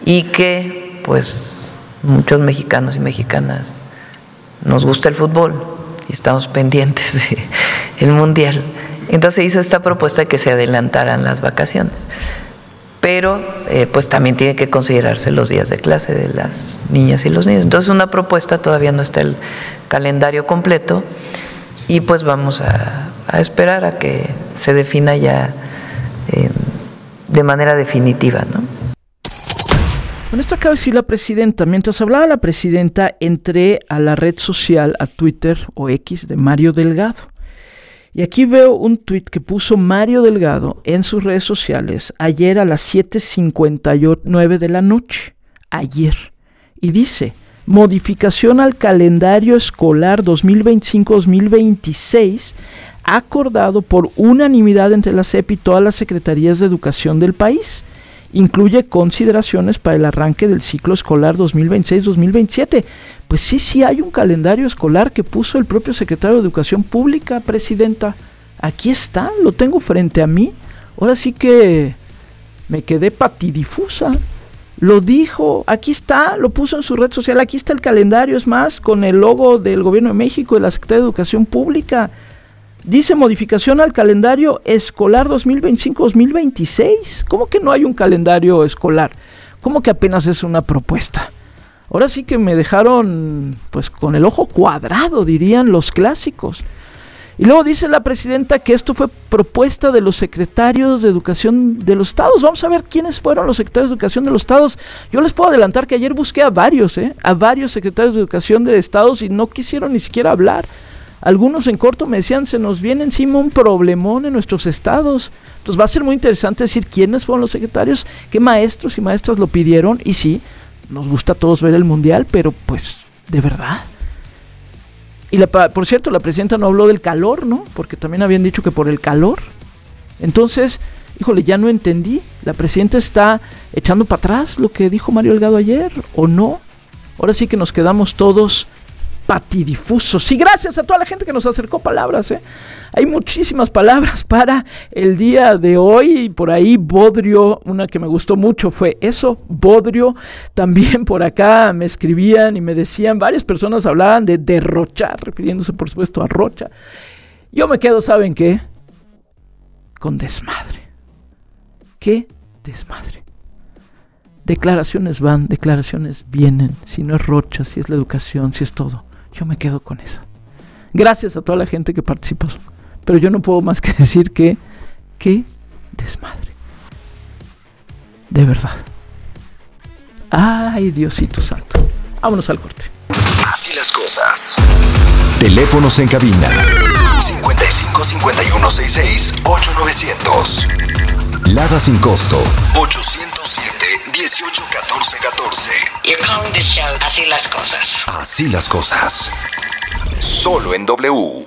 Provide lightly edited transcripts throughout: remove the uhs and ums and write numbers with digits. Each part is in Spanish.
y que pues muchos mexicanos y mexicanas nos gusta el fútbol y estamos pendientes del Mundial. Entonces hizo esta propuesta de que se adelantaran las vacaciones, pero pues también tiene que considerarse los días de clase de las niñas y los niños. Entonces una propuesta, todavía no está el calendario completo y pues vamos a esperar a que se defina ya de manera definitiva, ¿no? Bueno, esto acaba de decir la presidenta. Mientras hablaba la presidenta, entré a la red social, a Twitter o X de Mario Delgado. Y aquí veo un tuit que puso Mario Delgado en sus redes sociales ayer a las 7:59 de la noche. Ayer. Y dice: modificación al calendario escolar 2025-2026 acordado por unanimidad entre la SEP y todas las secretarías de educación del país. Incluye consideraciones para el arranque del ciclo escolar 2026-2027. Pues sí hay un calendario escolar que puso el propio secretario de Educación Pública, presidenta. Aquí está, lo tengo frente a mí. Ahora sí que me quedé patidifusa. Lo dijo, aquí está, lo puso en su red social, aquí está el calendario, es más, con el logo del Gobierno de México y la Secretaría de Educación Pública. Dice modificación al calendario escolar 2025-2026. ¿Cómo que no hay un calendario escolar? ¿Cómo que apenas es una propuesta? Ahora sí que me dejaron pues con el ojo cuadrado, dirían los clásicos. Y luego dice la presidenta que esto fue propuesta de los secretarios de educación de los estados. Vamos a ver quiénes fueron los secretarios de educación de los estados. Yo les puedo adelantar que ayer busqué a varios secretarios de educación de estados y no quisieron ni siquiera hablar. Algunos en corto me decían, se nos viene encima un problemón en nuestros estados. Entonces va a ser muy interesante decir quiénes fueron los secretarios, qué maestros y maestras lo pidieron. Y sí, nos gusta a todos ver el Mundial, pero pues, ¿de verdad? Y por cierto, la presidenta no habló del calor, ¿no? Porque también habían dicho que por el calor. Entonces, híjole, ya no entendí. ¿La presidenta está echando para atrás lo que dijo Mario Delgado ayer o no? Ahora sí que nos quedamos todos patidifusos. Y gracias a toda la gente que nos acercó palabras, Hay muchísimas palabras para el día de hoy. Y por ahí bodrio, una que me gustó mucho fue eso, bodrio. También por acá me escribían y me decían, varias personas hablaban de derrochar, refiriéndose por supuesto a Rocha. Yo me quedo, ¿saben qué? Con desmadre. ¿Qué desmadre? Declaraciones van, declaraciones vienen. Si no es Rocha, si es la educación, si es todo. Yo me quedo con esa. Gracias a toda la gente que participó. Pero yo no puedo más que decir que qué desmadre. De verdad. Ay, Diosito santo. Vámonos al corte. Así las cosas. Teléfonos en cabina 55 51 66 8900. Lada sin costo 807 18 14 14. You're calling this show Así las cosas. Así las cosas. Solo en W.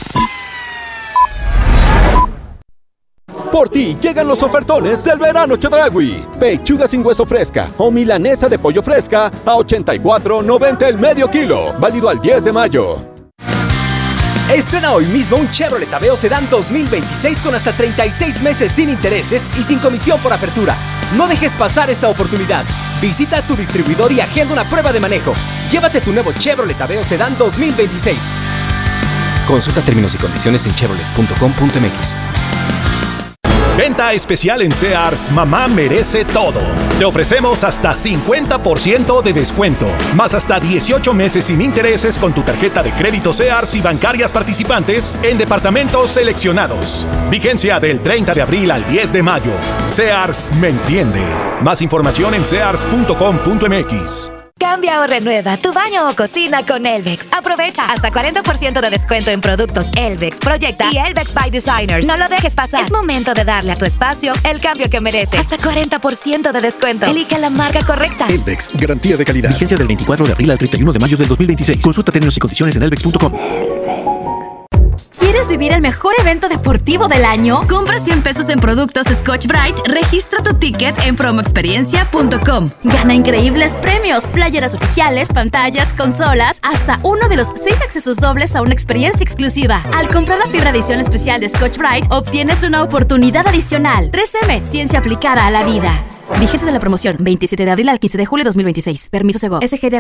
Por ti llegan los ofertones del verano Chedraui. Pechuga sin hueso fresca o milanesa de pollo fresca a $84.90 el medio kilo. Válido al 10 de mayo. Estrena hoy mismo un Chevrolet Aveo Sedán 2026 con hasta 36 meses sin intereses y sin comisión por apertura. No dejes pasar esta oportunidad. Visita a tu distribuidor y agenda una prueba de manejo. Llévate tu nuevo Chevrolet Aveo Sedán 2026. Consulta términos y condiciones en chevrolet.com.mx. Venta especial en Sears, mamá merece todo. Te ofrecemos hasta 50% de descuento, más hasta 18 meses sin intereses con tu tarjeta de crédito Sears y bancarias participantes en departamentos seleccionados. Vigencia del 30 de abril al 10 de mayo. Sears me entiende. Más información en sears.com.mx. Cambia o renueva tu baño o cocina con Elvex. Aprovecha hasta 40% de descuento en productos Elvex, Proyecta y Elvex by Designers. No lo dejes pasar. Es momento de darle a tu espacio el cambio que merece. Hasta 40% de descuento. Elige la marca correcta. Elvex, garantía de calidad. Vigencia del 24 de abril al 31 de mayo del 2026. Consulta términos y condiciones en elvex.com. ¿Quieres vivir el mejor evento deportivo del año? Compra 100 pesos en productos Scotch-Brite, registra tu ticket en promoexperiencia.com. Gana increíbles premios, playeras oficiales, pantallas, consolas, hasta uno de los 6 accesos dobles a una experiencia exclusiva. Al comprar la fibra edición especial de Scotch-Brite, obtienes una oportunidad adicional. 3M, ciencia aplicada a la vida. Vigencia de la promoción, 27 de abril al 15 de julio 2026. Permiso Segov.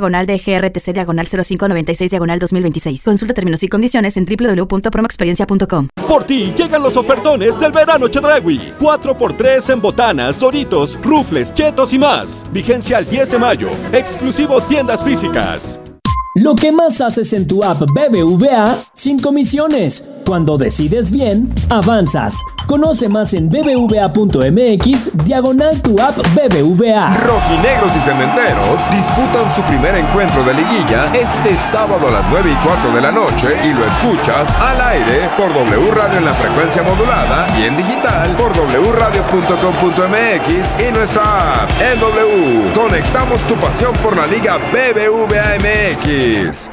SG/DGRTC/06-2026. Consulta términos y condiciones en www.promoexperiencia.com. Por ti llegan los ofertones del verano Chedraui. 4x3 en botanas, Doritos, rufles, chetos y más. Vigencia al 10 de mayo. Exclusivo tiendas físicas. Lo que más haces en tu app BBVA sin comisiones. Cuando decides bien, avanzas. Conoce más en bbva.mx/tu app BBVA. Rojinegros y cementeros disputan su primer encuentro de liguilla este sábado a las 9:15 de la noche y lo escuchas al aire por W Radio en la frecuencia modulada y en digital por wradio.com.mx y nuestra app. En W, conectamos tu pasión por la Liga BBVA MX.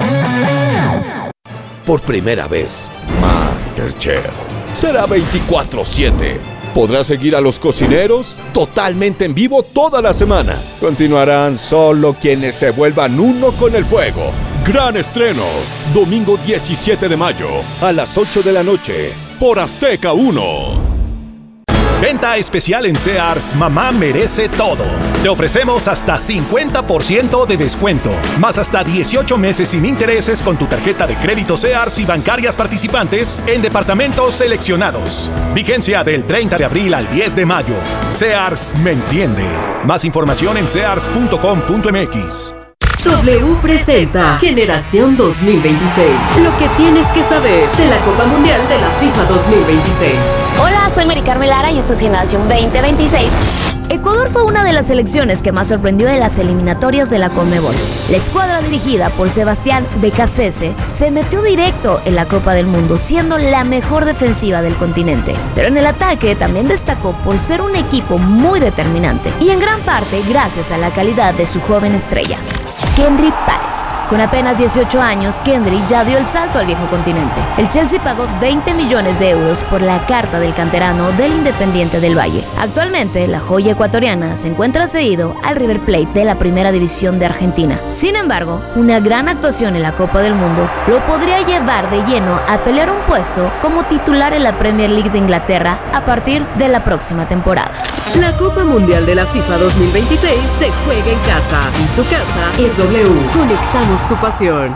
Por primera vez, MasterChef será 24/7. Podrás seguir a los cocineros totalmente en vivo toda la semana. Continuarán solo quienes se vuelvan uno con el fuego. Gran estreno, domingo 17 de mayo, a las 8 de la noche, por Azteca 1. Venta especial en Sears, mamá merece todo. Te ofrecemos hasta 50% de descuento, más hasta 18 meses sin intereses con tu tarjeta de crédito Sears y bancarias participantes en departamentos seleccionados. Vigencia del 30 de abril al 10 de mayo. Sears me entiende. Más información en sears.com.mx. W presenta Generación 2026. Lo que tienes que saber de la Copa Mundial de la FIFA 2026. Hola, soy Mari Carmen Lara y esto es Generación 2026. Ecuador fue una de las selecciones que más sorprendió en las eliminatorias de la Conmebol. La escuadra dirigida por Sebastián Becasese se metió directo en la Copa del Mundo, siendo la mejor defensiva del continente. Pero en el ataque también destacó por ser un equipo muy determinante y en gran parte gracias a la calidad de su joven estrella, Kendry Páez. Con apenas 18 años, Kendry ya dio el salto al viejo continente. El Chelsea pagó 20 millones de euros por la carta del canterano del Independiente del Valle. Actualmente, la joya ecuatoriana se encuentra cedido al River Plate de la Primera División de Argentina. Sin embargo, una gran actuación en la Copa del Mundo lo podría llevar de lleno a pelear un puesto como titular en la Premier League de Inglaterra a partir de la próxima temporada. La Copa Mundial de la FIFA 2026 se juega en casa y su casa es W. Conectamos tu pasión.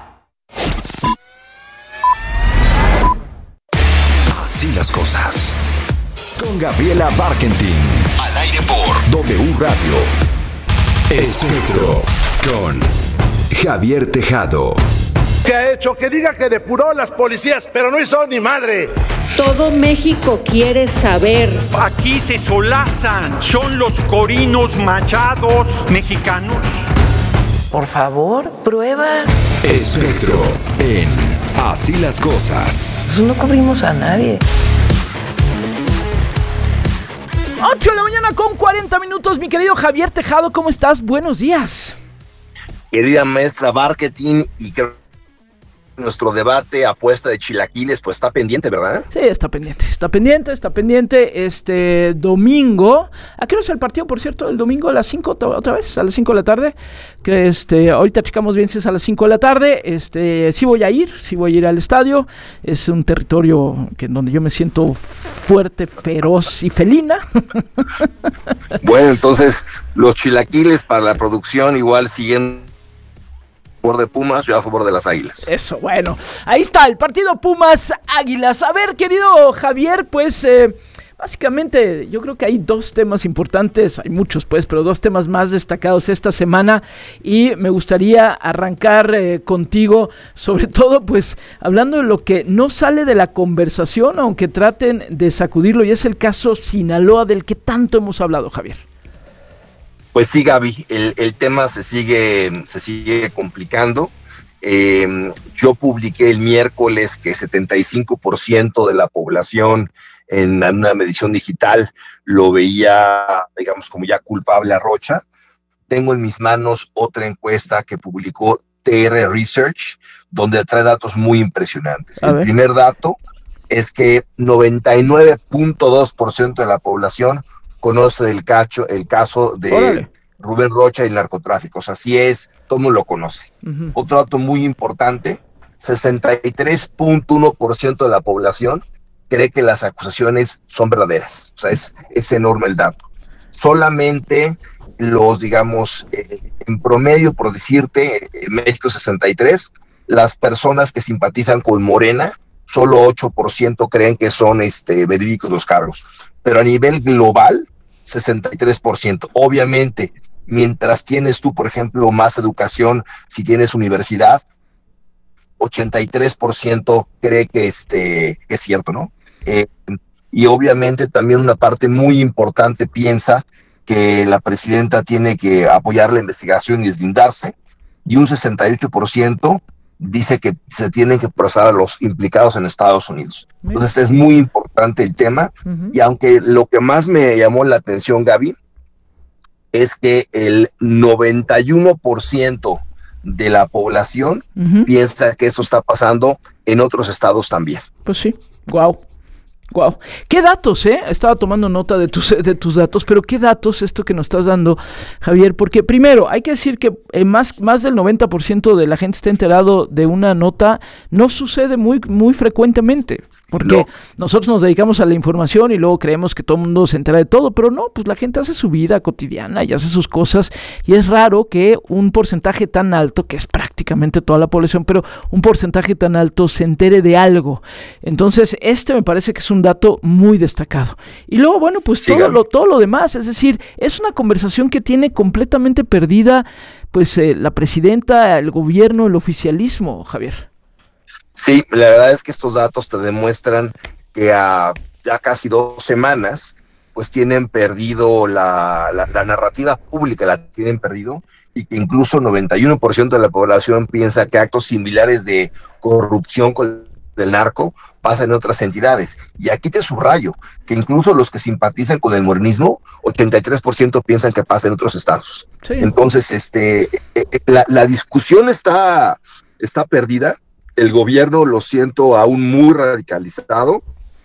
Así las cosas. Con Gabriela Barkentin. Al aire por W Radio. Espectro. Con Javier Tejado. ¿Qué ha hecho? Que diga que depuró las policías, pero no hizo ni madre. Todo México quiere saber. Aquí se solazan. Son los corinos machados mexicanos. Por favor, pruebas. Espectro en Así las cosas. Pues no cubrimos a nadie. 8 de la mañana con 40 minutos, mi querido Javier Tejado, ¿cómo estás? Buenos días. Querida maestra Barkentin, y que nuestro debate apuesta de chilaquiles pues está pendiente, ¿verdad? Sí, está pendiente. Este domingo, ¿a qué hora es el partido, por cierto? El domingo a las 5, otra vez, a las 5 de la tarde, que ahorita checamos bien si es a las 5 de la tarde. Sí voy a ir al estadio. Es un territorio donde yo me siento fuerte, feroz y felina. Bueno, entonces los chilaquiles para la producción igual siguen a favor de Pumas, yo a favor de las Águilas. Eso, bueno, ahí está el partido Pumas-Águilas. A ver, querido Javier, pues básicamente yo creo que hay dos temas importantes, hay muchos pues, pero dos temas más destacados esta semana y me gustaría arrancar contigo, sobre todo pues hablando de lo que no sale de la conversación, aunque traten de sacudirlo, y es el caso Sinaloa del que tanto hemos hablado, Javier. Pues sí, Gaby, el tema se sigue complicando. Yo publiqué el miércoles que 75% de la población en una medición digital lo veía, digamos, como ya culpable a Rocha. Tengo en mis manos otra encuesta que publicó TR Research, donde trae datos muy impresionantes. El primer dato es que 99.2% de la población conoce el caso de Rubén Rocha y el narcotráfico. O sea, así es, todo el mundo lo conoce. Uh-huh. Otro dato muy importante, 63.1% de la población cree que las acusaciones son verdaderas. O sea, es enorme el dato. solamente los, digamos, en promedio, por decirte, México 63, las personas que simpatizan con Morena, solo 8% creen que son verídicos los cargos. Pero a nivel global, 63%. Obviamente, mientras tienes tú, por ejemplo, más educación, si tienes universidad, 83% cree que es cierto, ¿no? Y obviamente también una parte muy importante piensa que la presidenta tiene que apoyar la investigación y deslindarse, y un 68% dice que se tienen que procesar a los implicados en Estados Unidos. Entonces es muy importante el tema, y aunque lo que más me llamó la atención, Gaby, es que el 91% de la población piensa que eso está pasando en otros estados también. Pues sí, wow. Wow, qué datos, estaba tomando nota de tus datos, pero qué datos esto que nos estás dando, Javier, porque primero hay que decir que más del 90% de la gente está enterado de una nota, no sucede muy frecuentemente, porque nosotros nos dedicamos a la información y luego creemos que todo el mundo se entera de todo, pero no, pues la gente hace su vida cotidiana y hace sus cosas, y es raro que un porcentaje tan alto, que es prácticamente toda la población, pero un porcentaje tan alto se entere de algo. Entonces me parece que es un dato muy destacado. Y luego, bueno, pues todo lo demás, es decir, es una conversación que tiene completamente perdida, pues, la presidenta, el gobierno, el oficialismo, Javier. Sí, la verdad es que estos datos te demuestran que ya casi 2 semanas, pues tienen perdido la narrativa pública, la tienen perdido, y que incluso 91% de la población piensa que actos similares de corrupción del narco pasa en otras entidades. Y aquí te subrayo que incluso los que simpatizan con el morenismo, 83% piensan que pasa en otros estados. Sí. Entonces, la discusión está perdida. El gobierno lo siento aún muy radicalizado.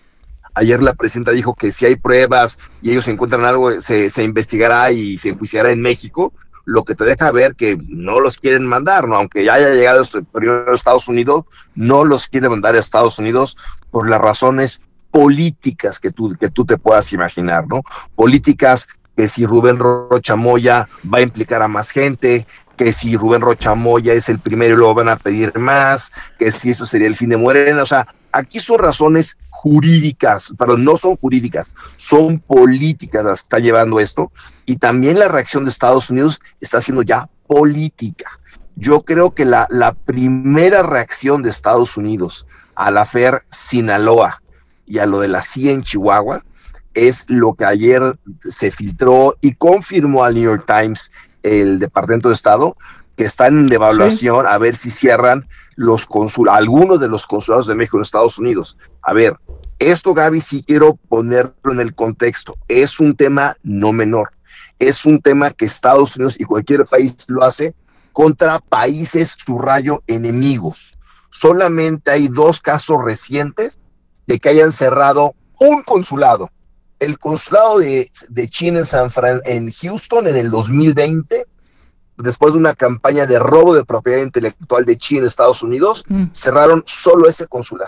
Ayer la presidenta dijo que si hay pruebas y ellos encuentran algo, se investigará y se enjuiciará en México, lo que te deja ver que no los quieren mandar, ¿no? Aunque ya haya llegado primero a Estados Unidos, no los quieren mandar a Estados Unidos por las razones políticas que tú te puedas imaginar, ¿no? Políticas que si Rubén Rocha Moya va a implicar a más gente, que si Rubén Rocha Moya es el primero y luego van a pedir más, que si eso sería el fin de Morena. O sea, aquí son razones jurídicas, perdón, no son jurídicas, son políticas las que está llevando esto, y también la reacción de Estados Unidos está siendo ya política. Yo creo que la primera reacción de Estados Unidos a la FER Sinaloa y a lo de la CIA en Chihuahua es lo que ayer se filtró y confirmó al New York Times el Departamento de Estado, que están en evaluación a ver si cierran algunos de los consulados de México en Estados Unidos. A ver, esto, Gaby, sí quiero ponerlo en el contexto. Es un tema no menor. Es un tema que Estados Unidos y cualquier país lo hace contra países, subrayo, enemigos. Solamente hay 2 casos recientes de que hayan cerrado un consulado. El consulado de China en Houston en el 2020, después de una campaña de robo de propiedad intelectual de China en Estados Unidos, cerraron solo ese consulado.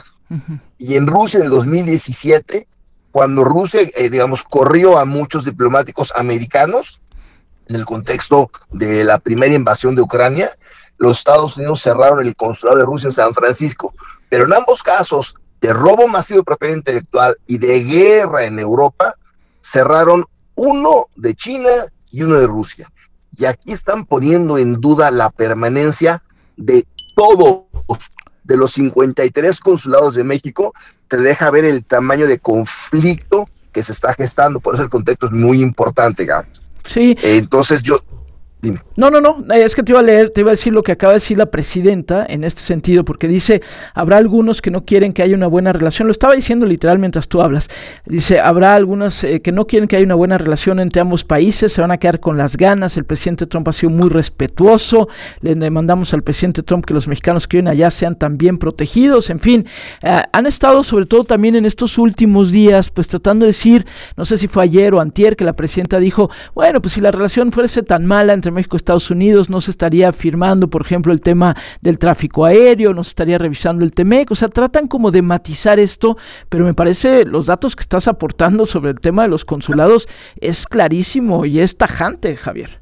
Y en Rusia en el 2017, cuando Rusia, corrió a muchos diplomáticos americanos, en el contexto de la primera invasión de Ucrania, los Estados Unidos cerraron el consulado de Rusia en San Francisco. Pero en ambos casos, de robo masivo de propiedad intelectual y de guerra en Europa, cerraron uno de China y uno de Rusia. Y aquí están poniendo en duda la permanencia de todos, de los 53 consulados de México. Te deja ver el tamaño de conflicto que se está gestando. Por eso el contexto es muy importante, Gaby. Sí. Entonces dime. No, es que te iba a decir lo que acaba de decir la presidenta en este sentido, porque dice, habrá algunos que no quieren que haya una buena relación, lo estaba diciendo literal mientras tú hablas, dice, habrá algunos que no quieren que haya una buena relación entre ambos países, se van a quedar con las ganas, el presidente Trump ha sido muy respetuoso, le demandamos al presidente Trump que los mexicanos que viven allá sean también protegidos, en fin, han estado sobre todo también en estos últimos días, pues tratando de decir, no sé si fue ayer o antier, que la presidenta dijo, bueno, pues si la relación fuese tan mala entre México-Estados Unidos, no se estaría firmando, por ejemplo, el tema del tráfico aéreo, no se estaría revisando el TEMEC, o sea, tratan como de matizar esto, pero me parece los datos que estás aportando sobre el tema de los consulados es clarísimo y es tajante, Javier.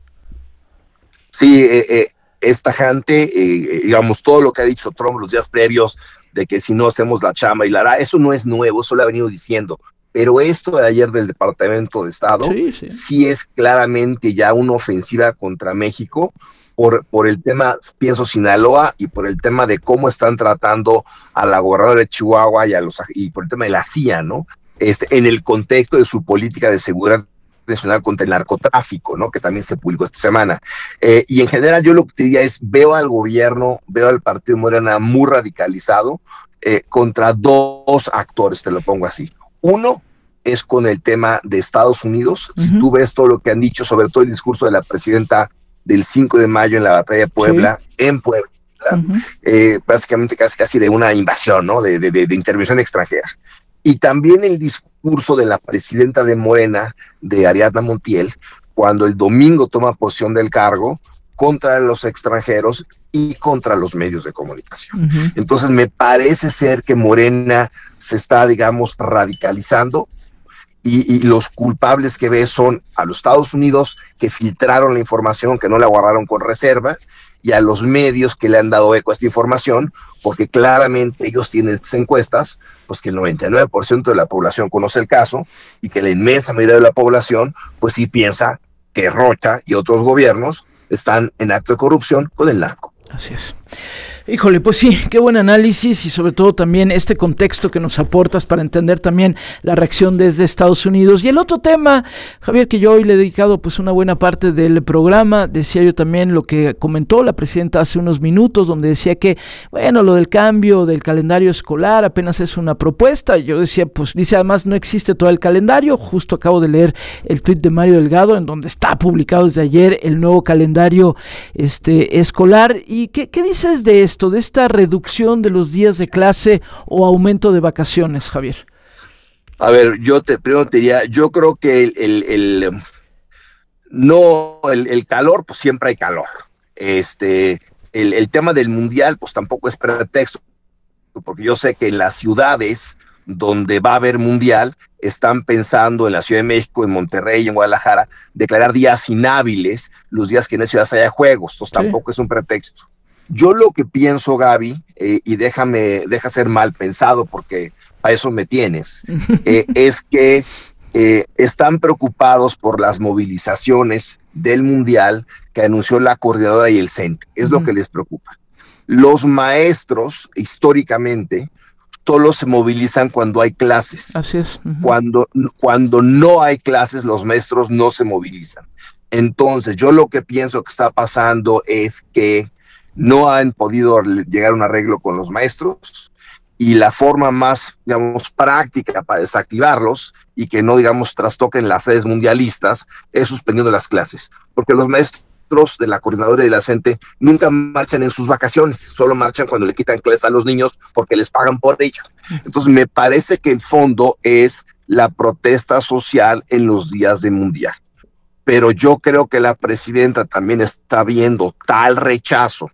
Sí, es tajante, digamos, todo lo que ha dicho Trump los días previos, de que si no hacemos la chamba y la hará, eso no es nuevo, eso lo ha venido diciendo. Pero esto de ayer del Departamento de Estado sí es claramente ya una ofensiva contra México por el tema, pienso, Sinaloa, y por el tema de cómo están tratando a la gobernadora de Chihuahua y por el tema de la CIA, ¿no? En el contexto de su política de seguridad nacional contra el narcotráfico, ¿no? Que también se publicó esta semana. Y en general yo lo que te diría es, veo al gobierno, veo al partido Morena muy radicalizado contra dos actores, te lo pongo así. Uno es con el tema de Estados Unidos. Si tú ves todo lo que han dicho, sobre todo el discurso de la presidenta del 5 de mayo en la batalla de Puebla, en Puebla, básicamente casi de una invasión, ¿no? De intervención extranjera. Y también el discurso de la presidenta de Morena, de Ariadna Montiel, cuando el domingo toma posesión del cargo, contra los extranjeros y contra los medios de comunicación. Entonces me parece ser que Morena se está, digamos, radicalizando, y los culpables que ve son a los Estados Unidos, que filtraron la información, que no la guardaron con reserva, y a los medios que le han dado eco a esta información, porque claramente ellos tienen estas encuestas, pues que el 99% de la población conoce el caso, y que la inmensa mayoría de la población, pues sí piensa que Rocha y otros gobiernos están en acto de corrupción con el narco. Así es. Híjole, pues sí, qué buen análisis y sobre todo también este contexto que nos aportas para entender también la reacción desde Estados Unidos. Y el otro tema, Javier, que yo hoy le he dedicado pues una buena parte del programa, decía yo también lo que comentó la presidenta hace unos minutos, donde decía que, bueno, lo del cambio del calendario escolar apenas es una propuesta. Yo decía, pues dice, además no existe todo el calendario. Justo acabo de leer el tuit de Mario Delgado, en donde está publicado desde ayer el nuevo calendario escolar. ¿Y qué dices de esto, de esta reducción de los días de clase o aumento de vacaciones, Javier? A ver, primero te diría, yo creo que el calor, pues siempre hay calor. El tema del mundial, pues tampoco es pretexto, porque yo sé que en las ciudades donde va a haber mundial, están pensando en la Ciudad de México, en Monterrey, en Guadalajara, declarar días inhábiles los días que en esa ciudad haya juegos. Entonces tampoco es un pretexto. Yo lo que pienso, Gaby, y deja ser mal pensado porque para eso me tienes, es que están preocupados por las movilizaciones del Mundial que anunció la coordinadora y el CENTE. Es lo que les preocupa. Los maestros, históricamente, solo se movilizan cuando hay clases. Así es. Cuando no hay clases, los maestros no se movilizan. Entonces, yo lo que pienso que está pasando es que no han podido llegar a un arreglo con los maestros, y la forma más, digamos, práctica para desactivarlos y que no, digamos, trastoquen las sedes mundialistas es suspendiendo las clases, porque los maestros de la coordinadora y de la CENTE nunca marchan en sus vacaciones, solo marchan cuando le quitan clases a los niños porque les pagan por ello. Entonces me parece que el fondo es la protesta social en los días de mundial, pero yo creo que la presidenta también está viendo tal rechazo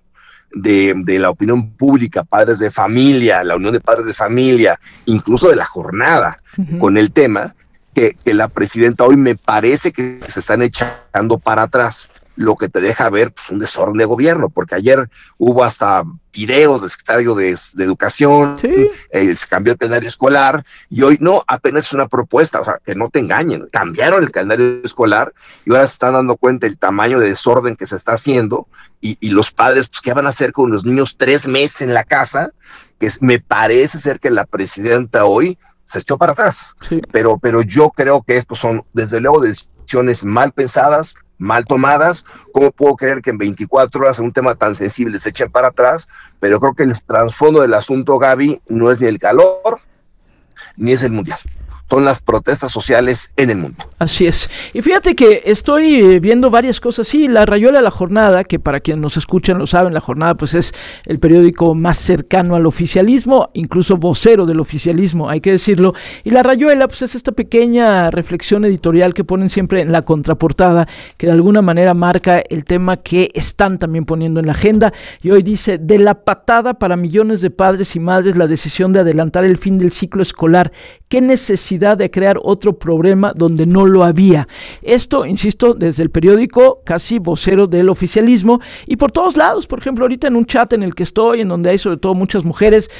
de la opinión pública, padres de familia, la Unión de Padres de Familia, incluso de la jornada con el tema, que la presidenta hoy me parece que se están echando para atrás, lo que te deja ver pues un desorden de gobierno, porque ayer hubo hasta videos del secretario de Educación, se cambió el calendario escolar, y hoy no, apenas es una propuesta, o sea, que no te engañen, cambiaron el calendario escolar y ahora se están dando cuenta del tamaño de desorden que se está haciendo, y los padres, pues, ¿qué van a hacer con los niños 3 meses en la casa? Me parece ser que la presidenta hoy se echó para atrás, pero yo creo que estos son, desde luego, decisiones mal pensadas, mal tomadas. ¿Cómo puedo creer que en 24 horas en un tema tan sensible se echen para atrás? Pero creo que el trasfondo del asunto, Gaby, no es ni el calor, ni es el mundial. son las protestas sociales en el mundo. Así es. Y fíjate que estoy viendo varias cosas. Sí, la Rayuela, La Jornada, que para quienes nos escuchan lo saben, La Jornada pues es el periódico más cercano al oficialismo, incluso vocero del oficialismo, hay que decirlo. Y La Rayuela pues es esta pequeña reflexión editorial que ponen siempre en la contraportada, que de alguna manera marca el tema que están también poniendo en la agenda. Y hoy dice: de la patada para millones de padres y madres la decisión de adelantar el fin del ciclo escolar. ¿Qué necesidad de crear otro problema donde no lo había? Esto, insisto, desde el periódico, casi vocero del oficialismo, y por todos lados. Por ejemplo, ahorita en un chat en el que estoy, en donde hay sobre todo muchas mujeres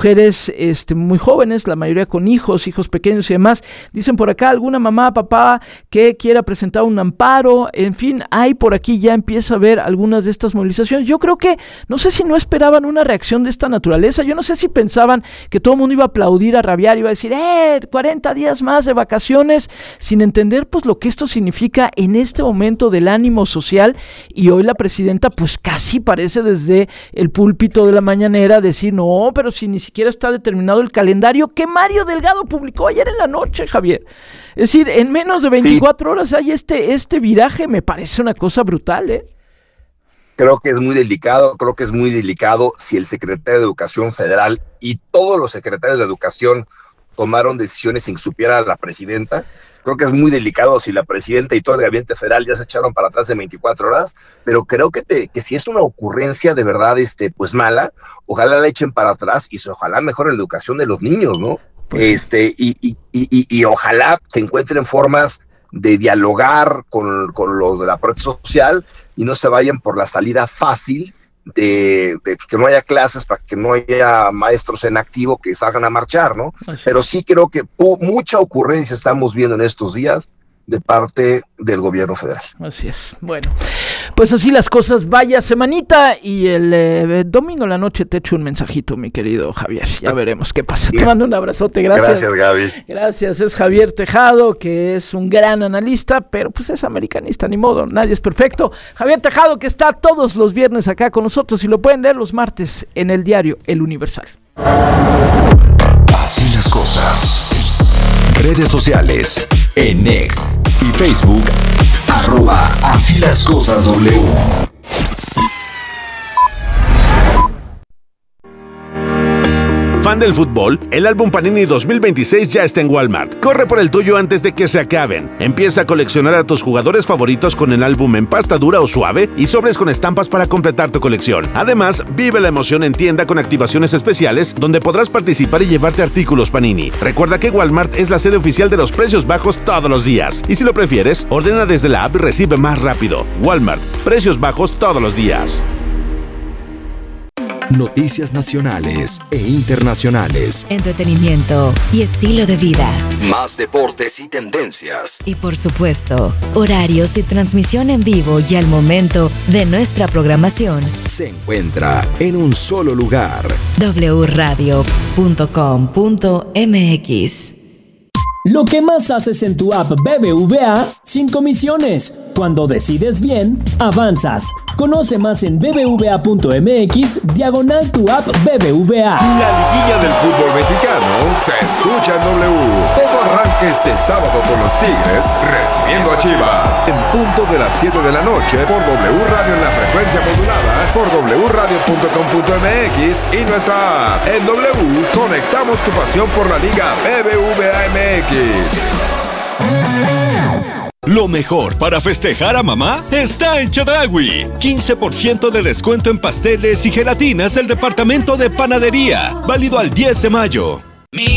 muy jóvenes, la mayoría con hijos pequeños y demás, dicen por acá alguna mamá, papá que quiera presentar un amparo, en fin, hay por aquí ya empieza a ver algunas de estas movilizaciones. Yo creo que, no sé si no esperaban una reacción de esta naturaleza, yo no sé si pensaban que todo el mundo iba a aplaudir, a rabiar, iba a decir, 40 días más de vacaciones, sin entender pues lo que esto significa en este momento del ánimo social. Y hoy la presidenta pues casi parece desde el púlpito de la mañanera decir, no, pero si ni siquiera está determinado el calendario que Mario Delgado publicó ayer en la noche, Javier. Es decir, en menos de 24 horas hay este viraje, me parece una cosa brutal, ¿eh? Creo que es muy delicado si el secretario de Educación Federal y todos los secretarios de Educación tomaron decisiones sin que supiera la presidenta. Creo que es muy delicado si la presidenta y todo el gabinete federal ya se echaron para atrás de 24 horas, pero creo que si es una ocurrencia de verdad pues mala, ojalá la echen para atrás y ojalá mejore la educación de los niños, ¿no? Pues, y ojalá se encuentren formas de dialogar con lo de la protesta social y no se vayan por la salida fácil de que no haya clases, para que no haya maestros en activo que salgan a marchar, ¿no? Pero sí creo que mucha ocurrencia estamos viendo en estos días de parte del gobierno federal. Así es. Bueno, pues así las cosas. Vaya semanita, y el domingo en la noche te echo un mensajito, mi querido Javier. Ya veremos qué pasa. Te mando un abrazote. Gracias. Gracias, Gaby. Gracias. Es Javier Tejado, que es un gran analista, pero pues es americanista, ni modo. Nadie es perfecto. Javier Tejado, que está todos los viernes acá con nosotros, y lo pueden leer los martes en el diario El Universal. Así las cosas. Redes sociales, en X y Facebook, @Así las cosas W. ¿Fan del fútbol? El álbum Panini 2026 ya está en Walmart. Corre por el tuyo antes de que se acaben. Empieza a coleccionar a tus jugadores favoritos con el álbum en pasta dura o suave y sobres con estampas para completar tu colección. Además, vive la emoción en tienda con activaciones especiales donde podrás participar y llevarte artículos Panini. Recuerda que Walmart es la sede oficial de los precios bajos todos los días. Y si lo prefieres, ordena desde la app y recibe más rápido. Walmart, precios bajos todos los días. Noticias nacionales e internacionales. Entretenimiento y estilo de vida. Más deportes y tendencias. Y por supuesto, horarios y transmisión en vivo y al momento de nuestra programación. Se encuentra en un solo lugar. wradio.com.mx. Lo que más haces en tu app BBVA sin comisiones. Cuando decides bien, avanzas. Conoce más en bbva.mx/tu app BBVA. La liguilla del fútbol mexicano se escucha en W. Todo arranca este sábado con los Tigres recibiendo a Chivas. En punto de las 7 de la noche por W Radio en la frecuencia modulada, por wradio.com.mx y nuestra app. En W conectamos tu pasión por la Liga BBVA MX. Lo mejor para festejar a mamá está en Chedraui. 15% de descuento en pasteles y gelatinas del departamento de panadería. Válido al 10 de mayo.